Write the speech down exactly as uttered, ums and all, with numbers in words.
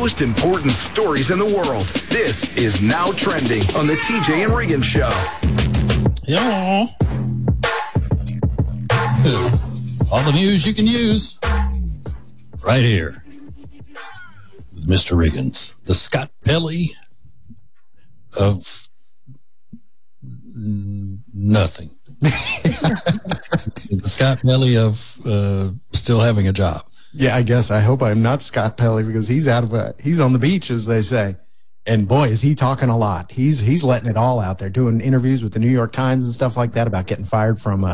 most important stories in the world. This is Now Trending on the T J and Regan Show. Yeah. All the news you can use right here with Mister Riggins, the Scott Pelley of nothing. The Scott Pelley of uh, still having a job. Yeah, I guess. I hope I'm not Scott Pelley because he's out of a, he's on the beach, as they say. And boy, is he talking a lot. He's he's letting it all out there, doing interviews with the New York Times and stuff like that about getting fired from uh,